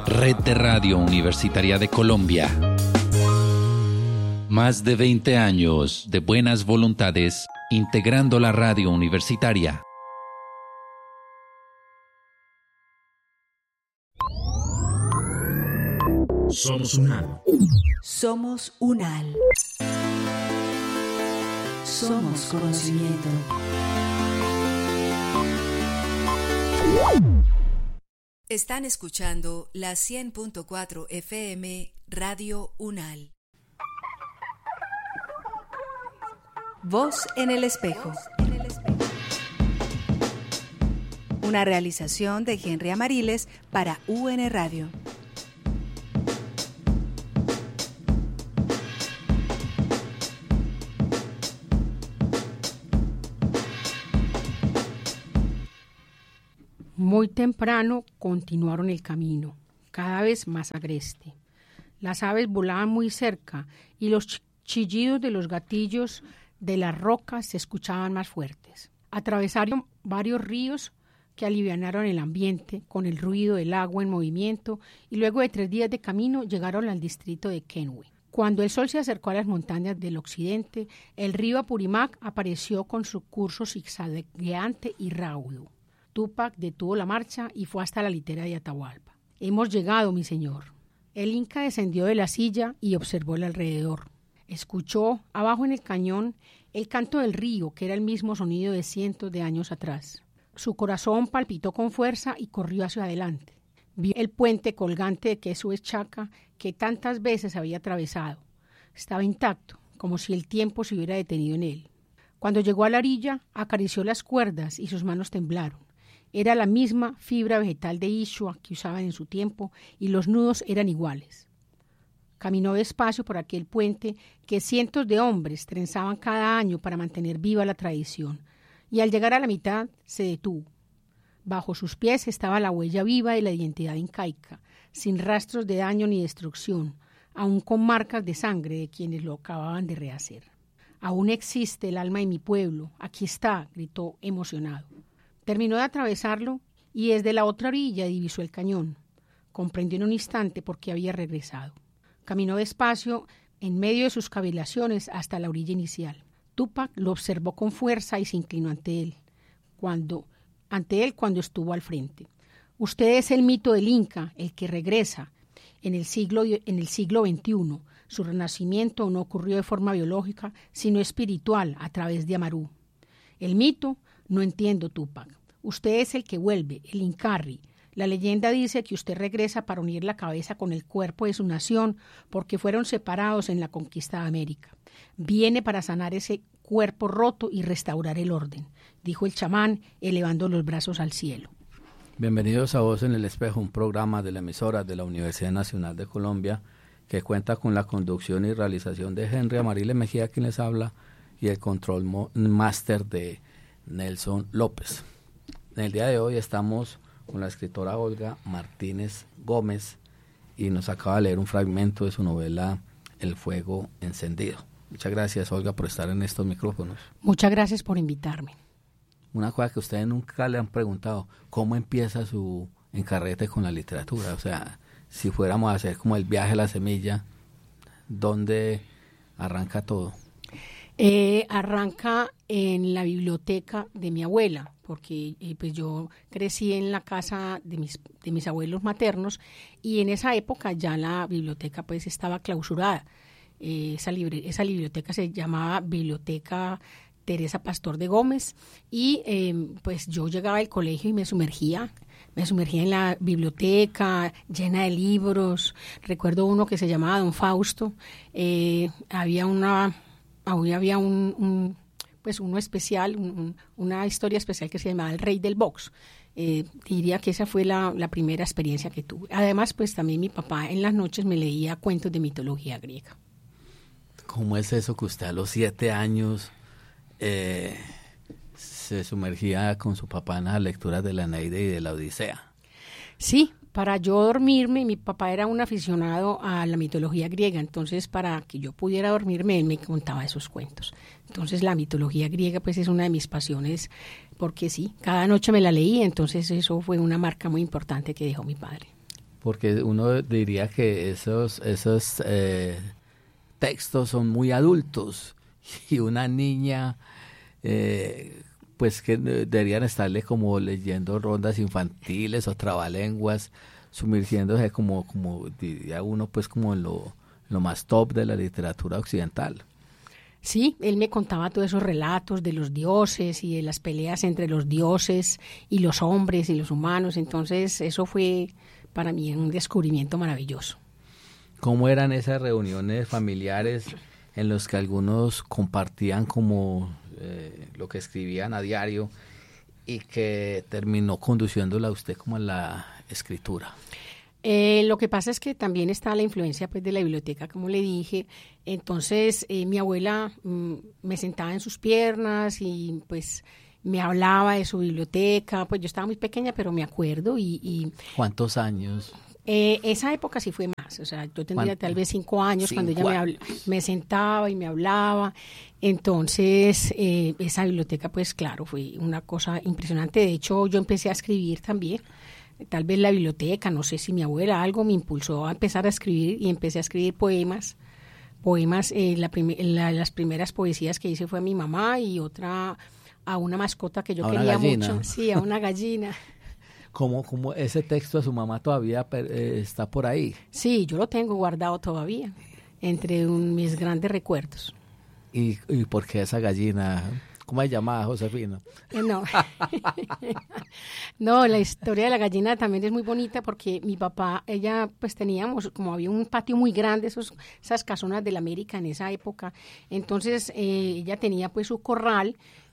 Red de Radio Universitaria de Colombia. Más de 20 años de buenas voluntades integrando la radio universitaria. Somos UNAL. Somos UNAL. Somos conocimiento. Están escuchando la 100.4 FM Radio UNAL. Voz en el espejo. Una realización de Henry Amariles para UN Radio. Muy temprano continuaron el camino, cada vez más agreste. Las aves volaban muy cerca y los chillidos de los gatillos de las rocas se escuchaban más fuertes. Atravesaron varios ríos que alivianaron el ambiente con el ruido del agua en movimiento y luego de 3 días de camino llegaron al distrito de Kenwe. Cuando el sol se acercó a las montañas del occidente, el río Apurimac apareció con su curso zigzagueante y raudo. Túpac detuvo la marcha y fue hasta la litera de Atahualpa. «Hemos llegado, mi señor». El inca descendió de la silla y observó el alrededor. Escuchó, abajo en el cañón, el canto del río, que era el mismo sonido de cientos de años atrás. Su corazón palpitó con fuerza y corrió hacia adelante. Vio el puente colgante de Quesuechaca que tantas veces había atravesado. Estaba intacto, como si el tiempo se hubiera detenido en él. Cuando llegó a la orilla, acarició las cuerdas y sus manos temblaron. Era la misma fibra vegetal de Ixua que usaban en su tiempo y los nudos eran iguales. Caminó despacio por aquel puente que cientos de hombres trenzaban cada año para mantener viva la tradición, y al llegar a la mitad se detuvo. Bajo sus pies estaba la huella viva de la identidad incaica, sin rastros de daño ni destrucción, aún con marcas de sangre de quienes lo acababan de rehacer. «Aún existe el alma de mi pueblo, aquí está», gritó emocionado. Terminó de atravesarlo y desde la otra orilla divisó el cañón. Comprendió en un instante por qué había regresado. Caminó despacio en medio de sus cavilaciones hasta la orilla inicial. Túpac lo observó con fuerza y se inclinó ante él cuando estuvo al frente. «Usted es el mito del Inca, el que regresa. En el siglo XXI, su renacimiento no ocurrió de forma biológica, sino espiritual, a través de Amarú. El mito, no entiendo, Túpac. Usted es el que vuelve, el Incarri. La leyenda dice que usted regresa para unir la cabeza con el cuerpo de su nación porque fueron separados en la conquista de América. Viene para sanar ese cuerpo roto y restaurar el orden», dijo el chamán, elevando los brazos al cielo. Bienvenidos a Voz en el Espejo, un programa de la emisora de la Universidad Nacional de Colombia que cuenta con la conducción y realización de Henry Amariles Mejía, quien les habla, y el control máster de Nelson López. En el día de hoy estamos con la escritora Olga Martínez Gómez y nos acaba de leer un fragmento de su novela El fuego encendido. Muchas gracias, Olga, por estar en estos micrófonos. Muchas gracias por invitarme. Una cosa que ustedes nunca le han preguntado, ¿cómo empieza su encarrete con la literatura? O sea, si fuéramos a hacer como el viaje a la semilla, ¿dónde arranca todo? Arranca en la biblioteca de mi abuela, porque pues yo crecí en la casa de mis abuelos maternos y en esa época ya la biblioteca pues estaba clausurada. Esa biblioteca se llamaba Biblioteca Teresa Pastor de Gómez y pues yo llegaba al colegio y me sumergía en la biblioteca llena de libros. Recuerdo uno que se llamaba Don Fausto. Había uno especial, una historia especial que se llamaba El Rey del Box. Diría que esa fue la primera experiencia que tuve. Además, pues también mi papá en las noches me leía cuentos de mitología griega. ¿Cómo es eso que usted a los 7 años se sumergía con su papá en las lecturas de la Eneida y de la Odisea? Sí, para yo dormirme, mi papá era un aficionado a la mitología griega, entonces para que yo pudiera dormirme, él me contaba esos cuentos. Entonces la mitología griega pues es una de mis pasiones, porque sí, cada noche me la leí, entonces eso fue una marca muy importante que dejó mi padre. porque uno diría que esos textos son muy adultos y una niña pues que deberían estarle como leyendo rondas infantiles o trabalenguas, sumergiéndose como diría uno, pues como en lo más top de la literatura occidental. Sí, él me contaba todos esos relatos de los dioses y de las peleas entre los dioses y los hombres y los humanos. Entonces eso fue para mí un descubrimiento maravilloso. ¿Cómo eran esas reuniones familiares en los que algunos compartían como lo que escribían a diario y que terminó conduciéndola a usted como a la escritura? Lo que pasa es que también está la influencia pues de la biblioteca, como le dije. Entonces mi abuela me sentaba en sus piernas y pues me hablaba de su biblioteca. Pues yo estaba muy pequeña, pero me acuerdo. ¿Cuántos años? Esa época sí fue más, o sea, yo tendría tal vez 5 años cuando ella me sentaba y me hablaba. Entonces esa biblioteca pues claro, fue una cosa impresionante. De hecho yo empecé a escribir también. Tal vez la biblioteca, no sé si mi abuela algo me impulsó a empezar a escribir y empecé a escribir poemas. Las primeras poesías que hice fue a mi mamá y otra a una mascota que yo quería mucho. Sí, a una gallina. ¿Cómo ese texto de su mamá todavía está por ahí? Sí, yo lo tengo guardado todavía, entre mis grandes recuerdos. ¿Y por qué esa gallina? ¿Cómo se llamaba, Josefina? No. No, la historia de la gallina también es muy bonita porque mi papá, ella pues teníamos, como había un patio muy grande, esas casonas de la América en esa época, entonces ella tenía pues su corral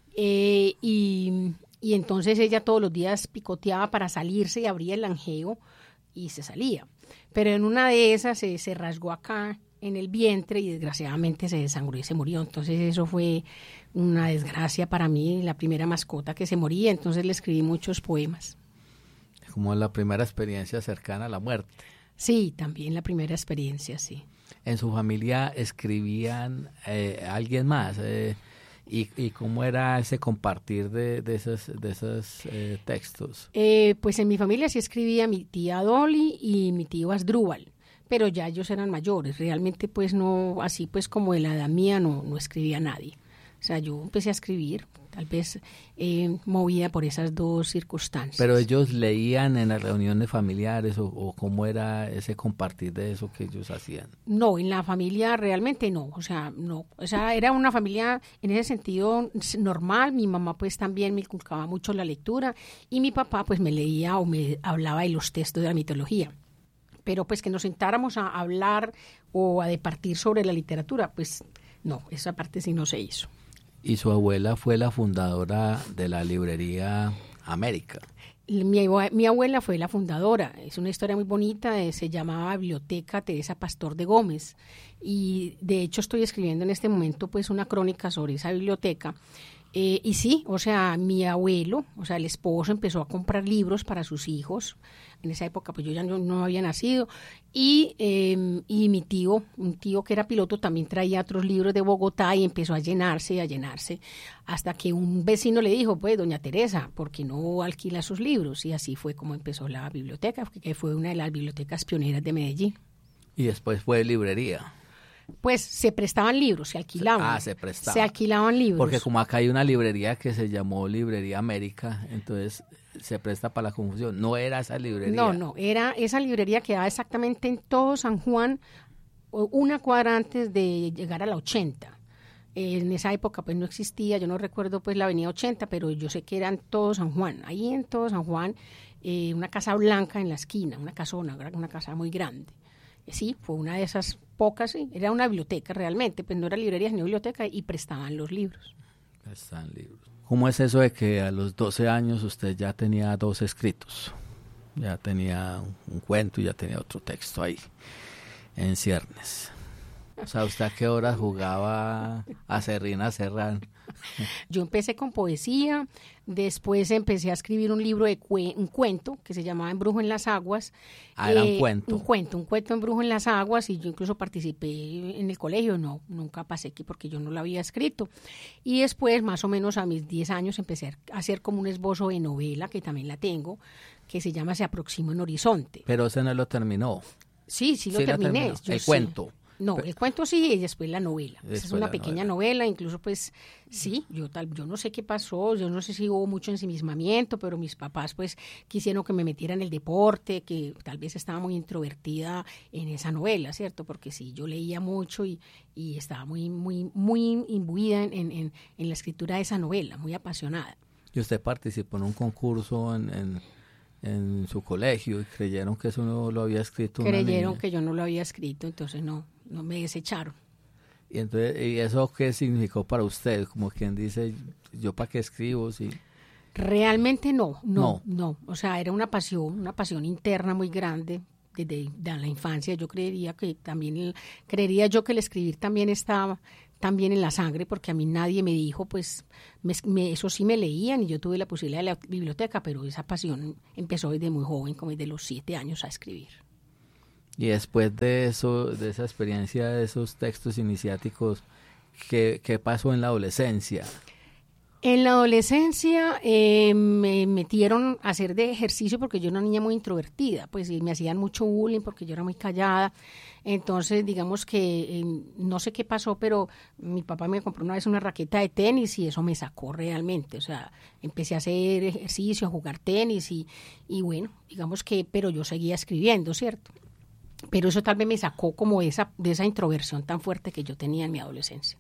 y entonces ella todos los días picoteaba para salirse y abría el lanjeo y se salía. Pero en una de esas se rasgó acá en el vientre y desgraciadamente se desangró y se murió. Entonces eso fue una desgracia para mí, la primera mascota que se moría. Entonces le escribí muchos poemas. Como la primera experiencia cercana a la muerte. Sí, también la primera experiencia, sí. ¿En su familia escribían alguien más? ¿Y cómo era ese compartir de esos textos? Pues en mi familia sí escribía mi tía Dolly y mi tío Asdrúbal, pero ya ellos eran mayores. Realmente pues no, así pues como de la edad mía no escribía nadie. O sea, yo empecé a escribir, tal vez movida por esas dos circunstancias. ¿Pero ellos leían en las reuniones familiares o cómo era ese compartir de eso que ellos hacían? No, en la familia realmente no, o sea, no. O sea, era una familia en ese sentido normal. Mi mamá pues también me inculcaba mucho la lectura y mi papá pues me leía o me hablaba de los textos de la mitología. Pero pues que nos sentáramos a hablar o a departir sobre la literatura, pues no, esa parte sí no se hizo. ¿Y su abuela fue la fundadora de la librería América? Mi abuela fue la fundadora. Es una historia muy bonita. Se llamaba Biblioteca Teresa Pastor de Gómez. Y de hecho estoy escribiendo en este momento pues una crónica sobre esa biblioteca. Y sí, o sea, mi abuelo, o sea, el esposo empezó a comprar libros para sus hijos. En esa época pues yo ya no había nacido. Y mi tío, un tío que era piloto, también traía otros libros de Bogotá y empezó a llenarse, hasta que un vecino le dijo, pues, doña Teresa, ¿por qué no alquila sus libros? Y así fue como empezó la biblioteca, que fue una de las bibliotecas pioneras de Medellín. Y después fue librería. Pues se prestaban libros, se alquilaban. Se prestaban. Se alquilaban libros. Porque como acá hay una librería que se llamó Librería América, entonces se presta para la confusión. No era esa librería. No, era esa librería que quedaba exactamente en todo San Juan, una cuadra antes de llegar a la 80. En esa época pues no existía, yo no recuerdo pues la avenida 80, pero yo sé que era en todo San Juan. Ahí en todo San Juan, una casa blanca en la esquina, una casona, una casa muy grande. Sí, fue una de esas pocas, sí, era una biblioteca realmente, pues no era librería sino biblioteca y prestaban los libros. Prestan libros. ¿Cómo es eso de que a los 12 años usted ya tenía 2 escritos? Ya tenía un cuento y ya tenía otro texto ahí, en ciernes. O sea, ¿usted a qué hora jugaba a Serrín, Serrán? Yo empecé con poesía, después empecé a escribir un libro de un cuento que se llamaba Embrujo en las Aguas. Era un cuento. Un cuento Embrujo en las Aguas, y yo incluso participé en el colegio, nunca pasé aquí porque yo no lo había escrito. Y después, más o menos a mis 10 años, empecé a hacer como un esbozo de novela, que también la tengo, que se llama Se aproxima un horizonte. Pero ese no lo terminó. Sí, lo terminé. El cuento. No, el cuento sí, y después la novela. Después Esa es una pequeña novela, incluso pues sí, yo no sé qué pasó, yo no sé si hubo mucho ensimismamiento, pero mis papás pues quisieron que me metiera en el deporte, que tal vez estaba muy introvertida en esa novela, ¿cierto? Porque sí, yo leía mucho y estaba muy imbuida en la escritura de esa novela, muy apasionada. ¿Y usted participó en un concurso en su colegio y creyeron que eso no lo había escrito una Creyeron niña? que yo no lo había escrito, entonces no me desecharon. Y entonces, ¿y eso qué significó para usted? Como quien dice, ¿yo para qué escribo? Sí. Realmente no. O sea, era una pasión interna muy grande desde la infancia. Yo creería que el escribir también estaba también en la sangre, porque a mí nadie me dijo, pues, eso sí me leían y yo tuve la posibilidad de la biblioteca, pero esa pasión empezó desde muy joven, como desde los 7 años a escribir. Y después de eso, de esa experiencia, de esos textos iniciáticos, ¿qué pasó en la adolescencia? En la adolescencia me metieron a hacer de ejercicio porque yo era una niña muy introvertida, pues y me hacían mucho bullying porque yo era muy callada. Entonces, digamos que no sé qué pasó, pero mi papá me compró una vez una raqueta de tenis y eso me sacó realmente. O sea, empecé a hacer ejercicio, a jugar tenis y bueno, digamos que, pero yo seguía escribiendo, ¿cierto? Pero eso tal vez me sacó como de esa introversión tan fuerte que yo tenía en mi adolescencia.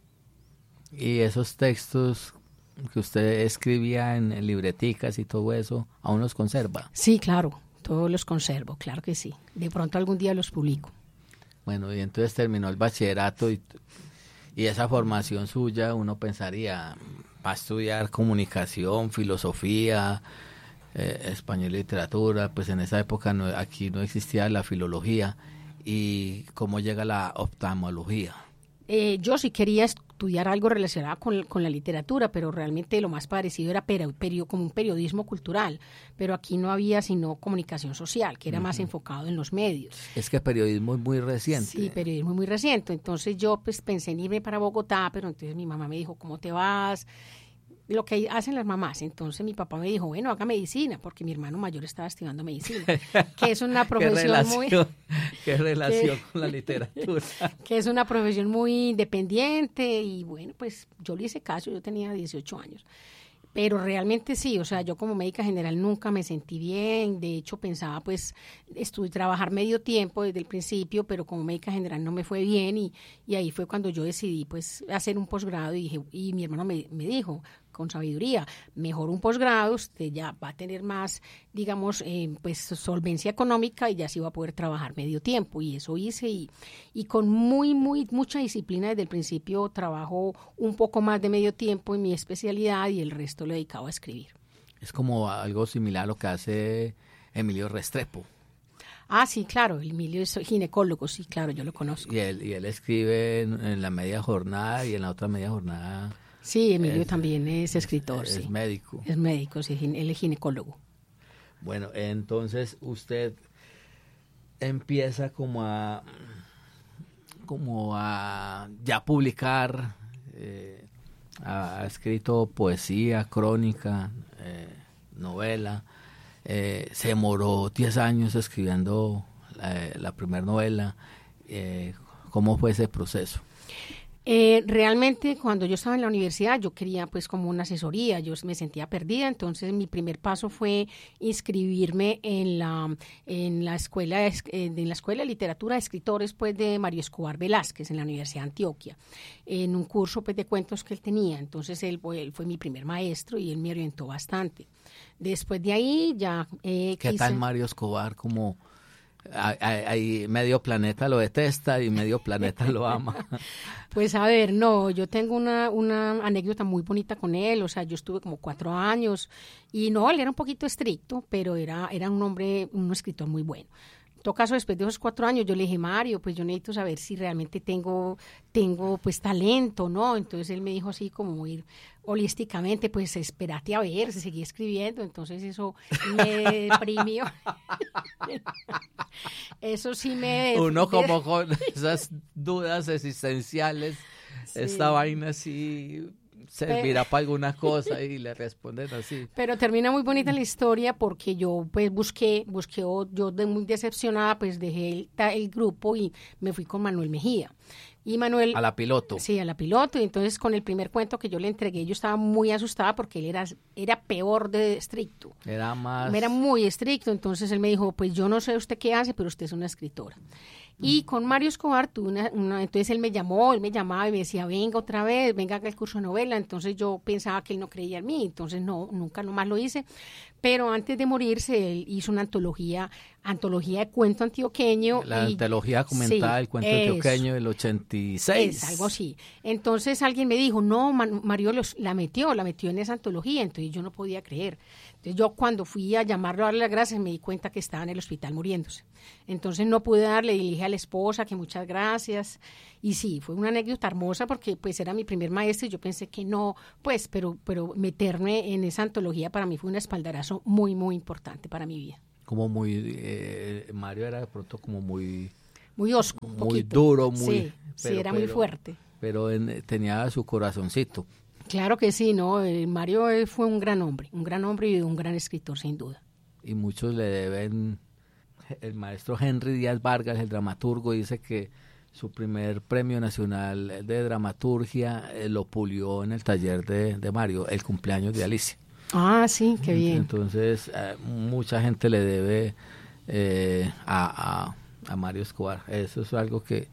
Y esos textos que usted escribía en libreticas y todo eso, ¿aún los conserva? Sí, claro, todos los conservo, claro que sí. De pronto algún día los publico. Bueno, y entonces terminó el bachillerato y esa formación suya, uno pensaría, va a estudiar comunicación, filosofía, español y literatura, pues en esa época aquí no existía la filología. ¿Y cómo llega la oftalmología? Yo sí quería estudiar algo relacionado con la literatura, pero realmente lo más parecido era como un periodismo cultural, pero aquí no había sino comunicación social, que era más enfocado en los medios. Es que periodismo es muy reciente. Sí, periodismo es muy reciente, entonces yo pues pensé en irme para Bogotá, pero entonces mi mamá me dijo, ¿cómo te vas? Lo que hacen las mamás. Entonces mi papá me dijo, bueno, haga medicina, porque mi hermano mayor estaba estudiando medicina, que es una profesión ¿Qué relación con la literatura? Que es una profesión muy independiente y bueno, pues yo le hice caso, yo tenía 18 años. Pero realmente sí, o sea, yo como médica general nunca me sentí bien, de hecho pensaba pues trabajar medio tiempo desde el principio, pero como médica general no me fue bien y ahí fue cuando yo decidí pues hacer un posgrado y mi hermano me dijo con sabiduría, mejor un posgrado, usted ya va a tener más, digamos, pues solvencia económica y ya sí va a poder trabajar medio tiempo y eso hice y con mucha disciplina desde el principio trabajo un poco más de medio tiempo en mi especialidad y el resto lo he dedicado a escribir. Es como algo similar a lo que hace Emilio Restrepo. Ah, sí, claro, Emilio es ginecólogo, sí, claro, yo lo conozco. Y él escribe en la media jornada y en la otra media jornada. Sí, Emilio también es escritor, es sí. Médico. Es médico, sí, él es ginecólogo. Bueno, entonces usted empieza como a ya publicar, ha escrito poesía, crónica, novela, se demoró 10 años escribiendo la primera novela. ¿Cómo fue ese proceso? Realmente cuando yo estaba en la universidad yo quería pues como una asesoría, yo me sentía perdida, entonces mi primer paso fue inscribirme en la escuela de literatura de escritores pues de Mario Escobar Velázquez en la Universidad de Antioquia, en un curso pues de cuentos que él tenía, entonces él fue mi primer maestro y él me orientó bastante. Después de ahí ya ¿Qué tal Mario Escobar? Como hay medio planeta lo detesta y medio planeta lo ama. Pues a ver, no, yo tengo una anécdota muy bonita con él, o sea, yo estuve como 4 años y no, él era un poquito estricto, pero era un escritor muy bueno. todo caso, después de esos 4 años, yo le dije, Mario, pues yo necesito saber si realmente tengo pues talento, ¿no? Entonces él me dijo así como muy holísticamente, pues espérate a ver, se seguía escribiendo. Entonces eso me deprimió. Eso sí me... Uno como con esas dudas existenciales, Sí. esta vaina sí servirá para alguna cosa y le responden así. Pero termina muy bonita la historia porque yo pues busqué, yo muy decepcionada, pues dejé el grupo y me fui con Manuel Mejía. Y Manuel... A la piloto. Sí, a la piloto. Y entonces con el primer cuento que yo le entregué, yo estaba muy asustada porque él era peor de estricto. Era muy estricto. Entonces él me dijo, pues yo no sé usted qué hace, pero usted es una escritora. Y con Mario Escobar tuve entonces él me llamaba y me decía, venga otra vez, venga al curso de novela. Entonces yo pensaba que él no creía en mí, entonces nunca nomás lo hice. Pero antes de morirse, él hizo una antología de cuento antioqueño. La antología comentada del cuento antioqueño del 86. Es algo así. Entonces alguien me dijo, no, Mario la metió en esa antología, entonces yo no podía creer. Entonces yo cuando fui a llamarlo a darle las gracias me di cuenta que estaba en el hospital muriéndose. Entonces no pude darle, y le dije a la esposa que muchas gracias. Y sí, fue una anécdota hermosa porque pues era mi primer maestro y yo pensé que no, pues, pero meterme en esa antología para mí fue un espaldarazo muy, muy importante para mi vida. Como muy, Mario era de pronto como muy osco, muy duro, muy... Sí, era muy fuerte. Pero tenía su corazoncito. Claro que sí, ¿no? Mario fue un gran hombre y un gran escritor, sin duda. Y muchos le deben, el maestro Henry Díaz Vargas, el dramaturgo, dice que su primer premio nacional de dramaturgia lo pulió en el taller de Mario, el cumpleaños de Alicia. Ah, sí, qué bien. Entonces, mucha gente le debe a Mario Escobar. Eso es algo que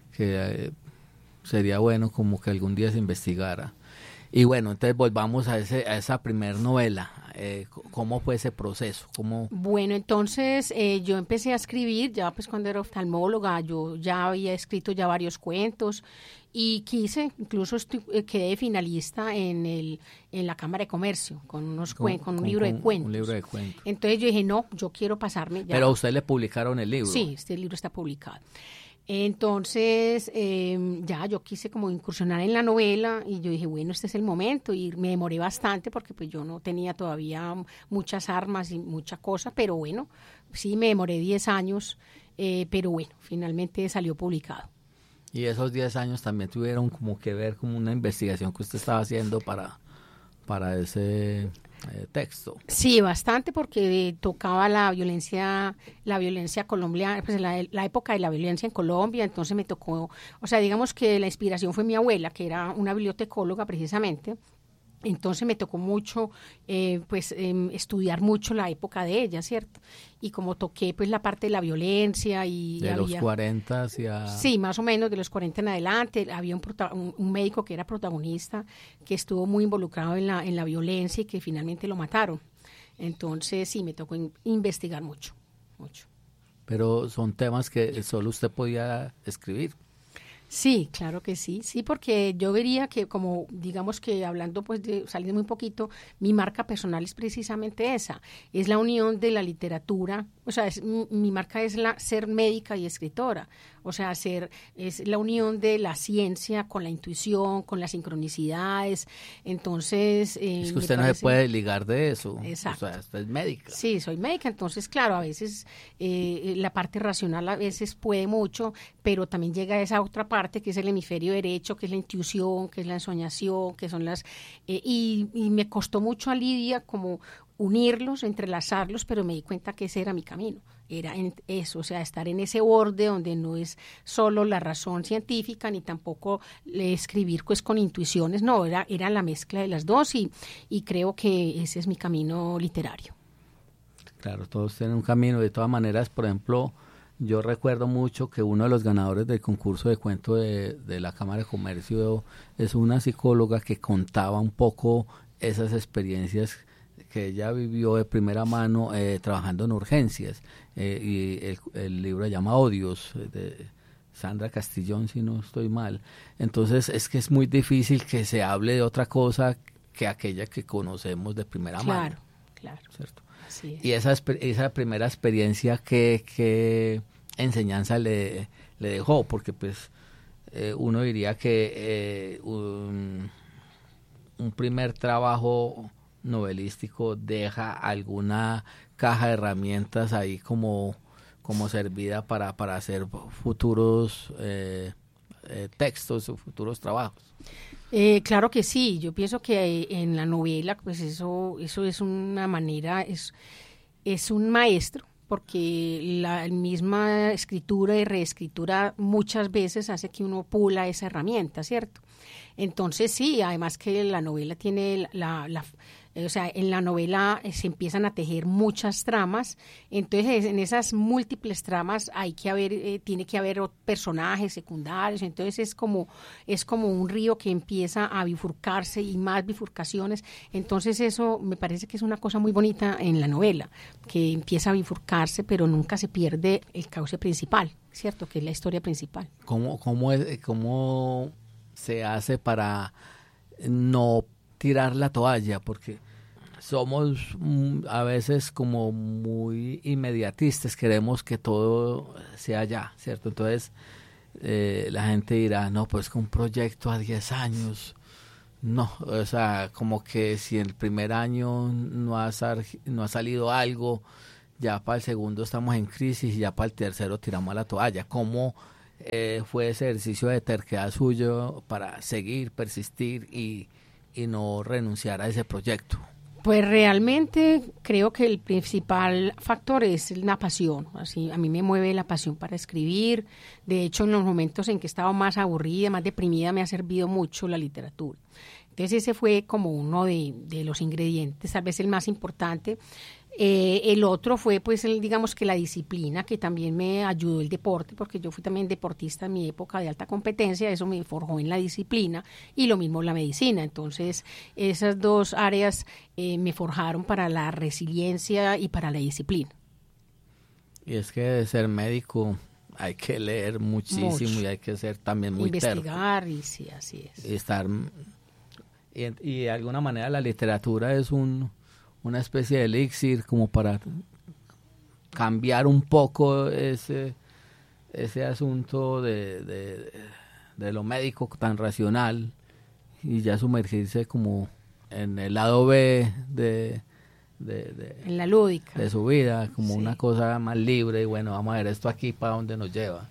sería bueno como que algún día se investigara. Y bueno, entonces volvamos a esa primer novela. ¿Cómo fue ese proceso? Bueno, entonces yo empecé a escribir ya pues cuando era oftalmóloga. Yo ya había escrito ya varios cuentos y incluso quedé finalista en la Cámara de Comercio con un libro de cuentos. Un libro de cuentos. Entonces yo dije, no, yo quiero pasarme ya. Pero a usted le publicaron el libro. Sí, este libro está publicado. Entonces, ya yo quise como incursionar en la novela y yo dije, bueno, este es el momento, y me demoré bastante porque pues yo no tenía todavía muchas armas y mucha cosa, pero bueno, sí me demoré 10 años, pero bueno, finalmente salió publicado. Y esos 10 años también tuvieron como que ver como una investigación que usted estaba haciendo para ese texto. Sí, bastante, porque tocaba la violencia colombiana, pues la época de la violencia en Colombia. Entonces me tocó, o sea, digamos que la inspiración fue mi abuela, que era una bibliotecóloga precisamente. Entonces me tocó mucho, estudiar mucho la época de ella, ¿cierto? Y como toqué pues la parte de la violencia y de los 40 hacia... Sí, más o menos de los 40 en adelante. Había un médico que era protagonista, que estuvo muy involucrado en la violencia y que finalmente lo mataron. Entonces sí, me tocó investigar mucho. Pero son temas que solo usted podía escribir. Sí, claro que sí, porque yo vería que, como digamos que hablando pues saliendo muy poquito, mi marca personal es precisamente esa, es la unión de la literatura, o sea, mi marca es ser médica y escritora, o sea, es la unión de la ciencia con la intuición, con las sincronicidades. Entonces es que usted no se puede ligar de eso. Exacto. O sea, usted es médica. Sí, soy médica, entonces claro, a veces la parte racional a veces puede mucho, pero también llega esa otra parte que es el hemisferio derecho, que es la intuición, que es la ensoñación, que son y me costó mucho a Lidia como unirlos, entrelazarlos, pero me di cuenta que ese era mi camino, era eso, o sea, estar en ese borde donde no es solo la razón científica ni tampoco escribir pues con intuiciones, no, era la mezcla de las dos, y creo que ese es mi camino literario. Claro, todos tienen un camino. De todas maneras, por ejemplo, yo recuerdo mucho que uno de los ganadores del concurso de cuento de la Cámara de Comercio es una psicóloga que contaba un poco esas experiencias que ella vivió de primera mano trabajando en urgencias, y el libro se llama Odios, de Sandra Castillón, si no estoy mal. Entonces es que es muy difícil que se hable de otra cosa que aquella que conocemos de primera mano. Claro. ¿Cierto? Así es. Y esa primera experiencia, ¿qué enseñanza le dejó? Porque pues uno diría que un primer trabajo novelístico deja alguna caja de herramientas ahí como servida para hacer futuros textos o futuros trabajos. Claro que sí, yo pienso que en la novela pues eso es una manera, es un maestro, porque la misma escritura y reescritura muchas veces hace que uno pula esa herramienta, ¿cierto? Entonces sí, además que la novela tiene o sea, en la novela se empiezan a tejer muchas tramas, entonces en esas múltiples tramas tiene que haber personajes secundarios, entonces es como un río que empieza a bifurcarse y más bifurcaciones, entonces eso me parece que es una cosa muy bonita en la novela, que empieza a bifurcarse pero nunca se pierde el cauce principal, ¿cierto? Que es la historia principal. ¿Cómo se hace para no tirar la toalla? Porque somos a veces como muy inmediatistas, queremos que todo sea ya, ¿cierto? Entonces la gente dirá, no, pues que un proyecto a 10 años, no, o sea, como que si el primer año no ha salido algo, ya para el segundo estamos en crisis y ya para el tercero tiramos la toalla. ¿Cómo fue ese ejercicio de terquedad suyo para seguir, persistir y no renunciar a ese proyecto? Pues realmente creo que el principal factor es la pasión. Así, a mí me mueve la pasión para escribir. De hecho, en los momentos en que estaba más aburrida, más deprimida, me ha servido mucho la literatura. Entonces ese fue como uno de los ingredientes, tal vez el más importante. El otro fue, pues, digamos que la disciplina, que también me ayudó el deporte, porque yo fui también deportista en mi época de alta competencia, eso me forjó en la disciplina, y lo mismo la medicina. Entonces, esas dos áreas me forjaron para la resiliencia y para la disciplina. Y es que de ser médico hay que leer muchísimo y hay que ser también muy investigar terco. Y sí, así es. Y de alguna manera la literatura es una especie de elixir como para cambiar un poco ese asunto de lo médico tan racional y ya sumergirse como en el lado B en la lúdica de su vida, como sí. Una cosa más libre, y bueno, vamos a ver esto aquí para dónde nos lleva.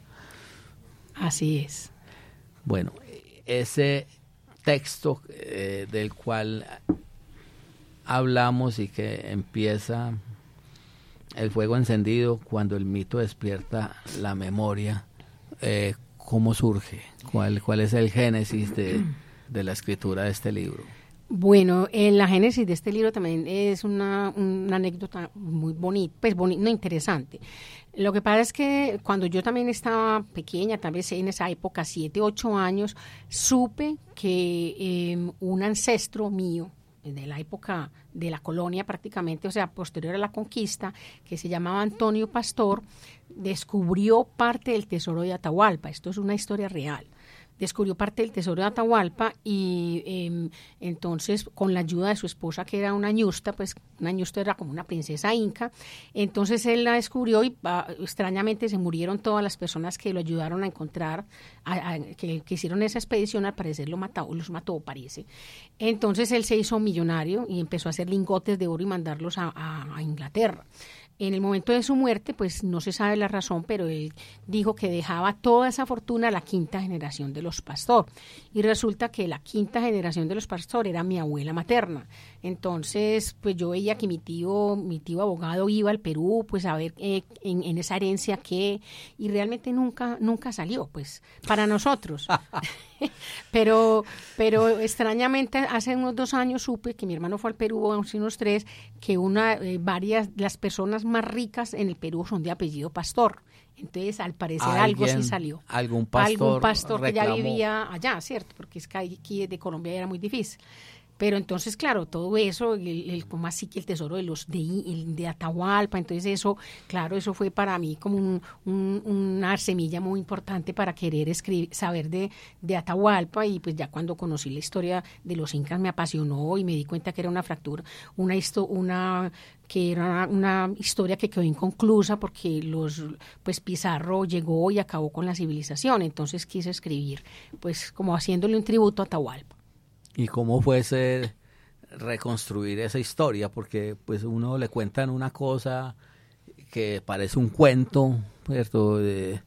Así es. Bueno, ese texto del cual hablamos y que empieza el fuego encendido cuando el mito despierta la memoria, ¿cómo surge? ¿Cuál es el génesis de la escritura de este libro? Bueno, en la génesis de este libro también es una anécdota muy bonita, pues no interesante. Lo que pasa es que cuando yo también estaba pequeña, tal vez en esa época, 7, 8 años, supe que un ancestro mío, de la época de la colonia prácticamente, o sea, posterior a la conquista, que se llamaba Antonio Pastor, descubrió parte del tesoro de Atahualpa. Esto es una historia real. Descubrió parte del tesoro de Atahualpa y entonces con la ayuda de su esposa, que era una ñusta, pues una ñusta era como una princesa inca, entonces él la descubrió y extrañamente se murieron todas las personas que lo ayudaron a encontrar, que hicieron esa expedición. Al parecer los mató, parece. Entonces él se hizo millonario y empezó a hacer lingotes de oro y mandarlos a Inglaterra. En el momento de su muerte, pues no se sabe la razón, pero él dijo que dejaba toda esa fortuna a la quinta generación de los Pastor. Y resulta que la quinta generación de los Pastor era mi abuela materna. Entonces, pues yo veía que mi tío abogado iba al Perú, pues a ver en esa herencia qué, y realmente nunca salió, pues, para nosotros. pero extrañamente hace unos 2 años supe que mi hermano fue al Perú, hace unos 3, que las personas más ricas en el Perú son de apellido Pastor. Entonces, al parecer algo sí salió. Algún pastor que ya vivía allá, ¿cierto? Porque es que aquí de Colombia era muy difícil. Pero entonces, claro, todo eso, como así que el tesoro de Atahualpa, entonces eso, claro, eso fue para mí como una semilla muy importante para querer saber de Atahualpa, y pues ya cuando conocí la historia de los incas me apasionó y me di cuenta que era una fractura, que era una historia que quedó inconclusa porque pues Pizarro llegó y acabó con la civilización, entonces quise escribir pues como haciéndole un tributo a Atahualpa. ¿Y cómo fue reconstruir esa historia? Porque pues uno le cuentan una cosa que parece un cuento, ¿cierto? De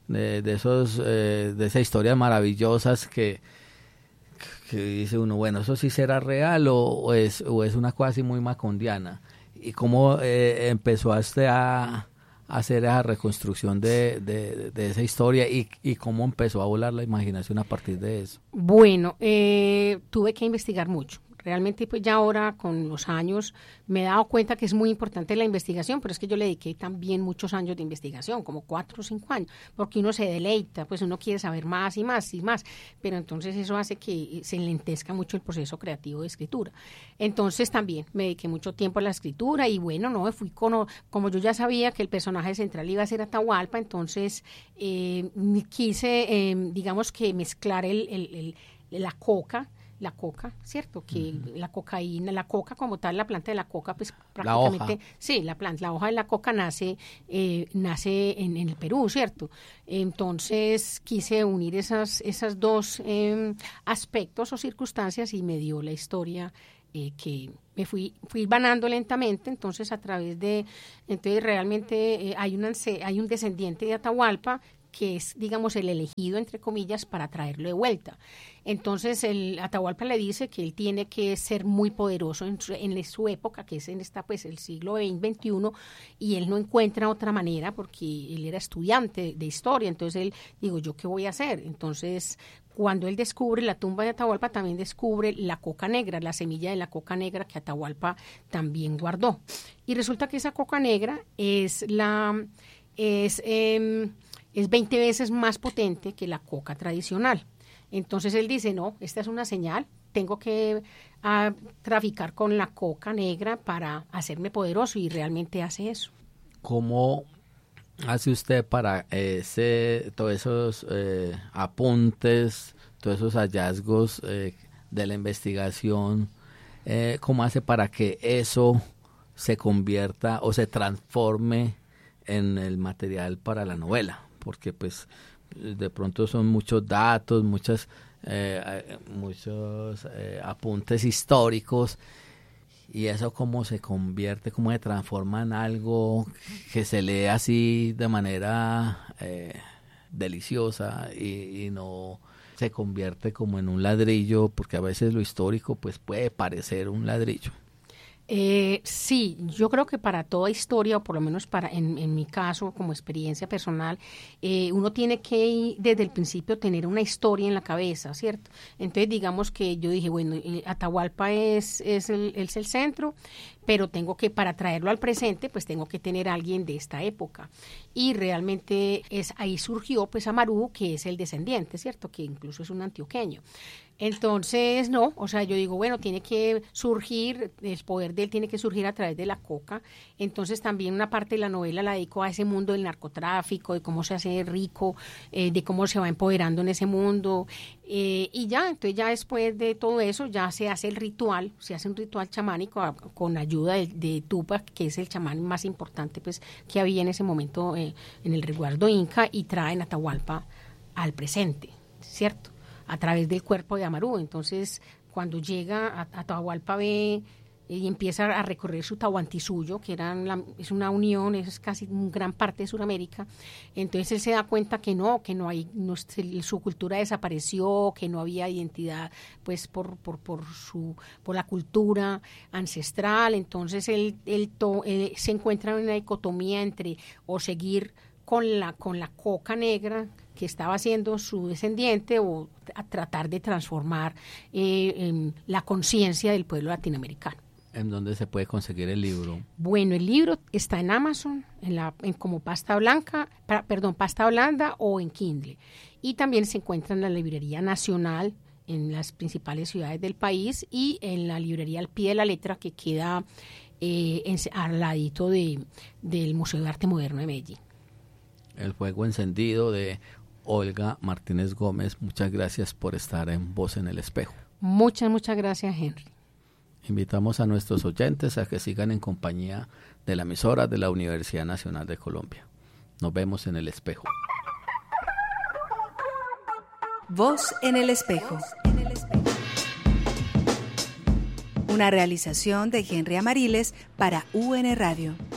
esas historias maravillosas que dice uno, bueno, ¿eso sí será real o es una cosa así muy macondiana? ¿Y cómo empezó a hacer esa reconstrucción de esa historia y cómo empezó a volar la imaginación a partir de eso? Bueno, tuve que investigar mucho. Realmente pues ya ahora con los años me he dado cuenta que es muy importante la investigación, pero es que yo le dediqué también muchos años de investigación, como 4 o 5 años, porque uno se deleita, pues uno quiere saber más y más y más, pero entonces eso hace que se enlentezca mucho el proceso creativo de escritura. Entonces también me dediqué mucho tiempo a la escritura y bueno, no, fui como yo ya sabía que el personaje central iba a ser Atahualpa, entonces quise, digamos que mezclar la coca, ¿cierto? Que la cocaína, la coca como tal, la planta de la coca, pues prácticamente... La hoja. Sí, la hoja de la coca nace en el Perú, ¿cierto? Entonces quise unir esas dos aspectos o circunstancias y me dio la historia que me fui vanando lentamente, entonces entonces realmente hay un descendiente de Atahualpa que es, digamos, el elegido, entre comillas, para traerlo de vuelta. Entonces, el Atahualpa le dice que él tiene que ser muy poderoso en su época, que es pues, el siglo XXI, y él no encuentra otra manera porque él era estudiante de historia. Entonces, él, ¿yo qué voy a hacer? Entonces, cuando él descubre la tumba de Atahualpa, también descubre la coca negra, la semilla de la coca negra que Atahualpa también guardó. Y resulta que esa coca negra es 20 veces más potente que la coca tradicional. Entonces él dice, no, esta es una señal, tengo que traficar con la coca negra para hacerme poderoso, y realmente hace eso. ¿Cómo hace usted para todos esos apuntes, todos esos hallazgos de la investigación, cómo hace para que eso se convierta o se transforme en el material para la novela? Porque pues de pronto son muchos datos, muchos apuntes históricos, y eso cómo se convierte, cómo se transforma en algo que se lee así de manera deliciosa y no se convierte como en un ladrillo, porque a veces lo histórico pues puede parecer un ladrillo. Sí, yo creo que para toda historia, o por lo menos en mi caso, como experiencia personal, uno tiene que desde el principio tener una historia en la cabeza, ¿cierto? Entonces, digamos que yo dije, bueno, Atahualpa es el centro, pero para traerlo al presente, pues tengo que tener a alguien de esta época. Y realmente ahí surgió pues Amaru, que es el descendiente, ¿cierto? Que incluso es un antioqueño. Entonces, no, o sea, yo digo, bueno, tiene que surgir, el poder de él tiene que surgir a través de la coca. Entonces, también una parte de la novela la dedico a ese mundo del narcotráfico, de cómo se hace rico, de cómo se va empoderando en ese mundo. Y ya, entonces ya después de todo eso, ya se hace un ritual chamánico con ayuda de Tupac, que es el chamán más importante pues que había en ese momento en el resguardo inca, y traen a Atahualpa al presente, ¿cierto? A través del cuerpo de Amaru. Entonces, cuando llega a Atahualpa ve y empieza a recorrer su Tahuantinsuyo, que es una unión, es casi gran parte de Sudamérica. Entonces él se da cuenta que no hay, su cultura desapareció, que no había identidad pues por la cultura ancestral. Entonces él se encuentra en una dicotomía entre o seguir con la coca negra que estaba haciendo su descendiente, o a tratar de transformar la conciencia del pueblo latinoamericano. ¿En dónde se puede conseguir el libro? Bueno, el libro está en Amazon, como pasta blanda o en Kindle. Y también se encuentra en la Librería Nacional en las principales ciudades del país y en la librería Al Pie de la Letra, que queda al ladito del Museo de Arte Moderno de Medellín. El fuego encendido de Olga Martínez Gómez. Muchas gracias por estar en Voz en el Espejo. Muchas gracias, Henry. Invitamos a nuestros oyentes a que sigan en compañía de la emisora de la Universidad Nacional de Colombia. Nos vemos en el espejo. Voz en el Espejo. Una realización de Henry Amariles para UN Radio.